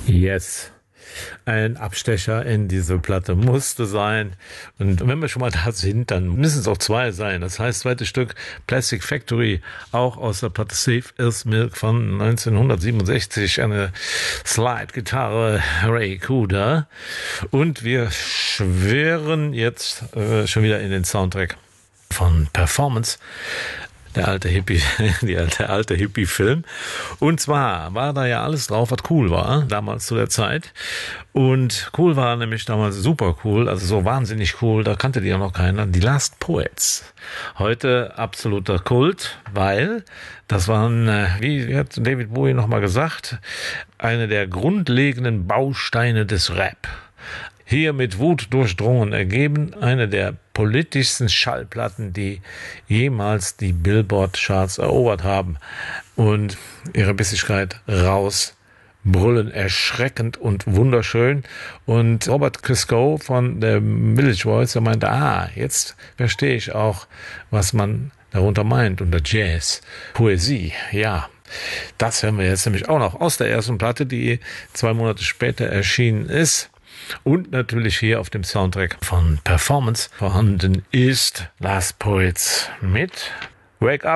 Yes. Ein Abstecher in diese Platte musste sein. Und wenn wir schon mal da sind, dann müssen es auch zwei sein. Das heißt, zweites Stück Plastic Factory, auch aus der Platte Save Is Milk von 1967. Eine Slide-Gitarre, Ray Cooder. Und wir schwirren jetzt schon wieder in den Soundtrack von Performance. Der alte Hippie-Film. Und zwar war da ja alles drauf, was cool war, damals zu der Zeit. Und cool war nämlich damals super cool, also so wahnsinnig cool, da kannte die ja noch keiner, die Last Poets. Heute absoluter Kult, weil das waren, wie hat David Bowie nochmal gesagt, eine der grundlegenden Bausteine des Rap. Hier mit Wut durchdrungen ergeben, eine der politischsten Schallplatten, die jemals die Billboard-Charts erobert haben, und ihre Bissigkeit rausbrüllen, erschreckend und wunderschön. Und Robert Christgau von der Village Voice, der meinte, jetzt verstehe ich auch, was man darunter meint unter Jazz, Poesie, ja. Das hören wir jetzt nämlich auch noch aus der ersten Platte, die 2 Monate später erschienen ist. Und natürlich hier auf dem Soundtrack von Performance vorhanden ist Last Poets mit Wake Up.